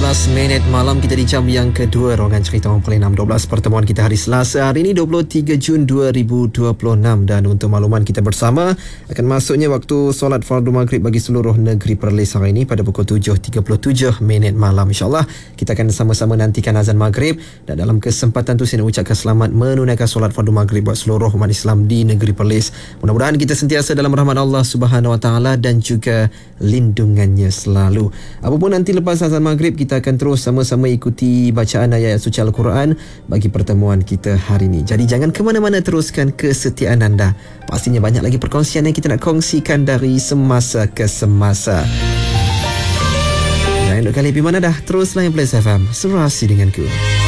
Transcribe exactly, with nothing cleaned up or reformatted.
sebelas minit malam, kita di jam yang kedua Ruangan Cerita Orang Paling enam dua belas. Pertemuan kita hari Selasa hari ini dua puluh tiga Jun dua ribu dua puluh enam. Dan untuk makluman kita bersama, akan masuknya waktu solat fardu maghrib bagi seluruh negeri Perlis hari ini pada pukul tujuh tiga puluh tujuh minit malam. InsyaAllah kita akan sama-sama nantikan azan maghrib. Dan dalam kesempatan tu saya nak ucapkan selamat menunaikan solat fardu maghrib buat seluruh umat Islam di negeri Perlis. Mudah-mudahan kita sentiasa dalam rahmat Allah Subhanahu Wa Taala dan juga lindungannya selalu. Apapun nanti lepas azan maghrib, kita akan terus sama-sama ikuti bacaan ayat suci Al-Quran bagi pertemuan kita hari ini. Jadi jangan ke mana-mana, teruskan kesetiaan anda. Pastinya banyak lagi perkongsian yang kita nak kongsikan dari semasa ke semasa. Dan untuk kali pergi mana dah, teruslah yang Plus F M, serasi denganku.